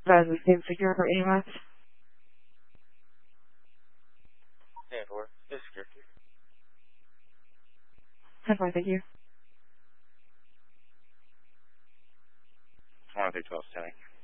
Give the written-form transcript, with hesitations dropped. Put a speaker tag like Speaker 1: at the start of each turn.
Speaker 1: That is the same figure for AMS.
Speaker 2: Yeah, or this here.
Speaker 1: 10-4, thank you.
Speaker 2: 1 through 12 standing.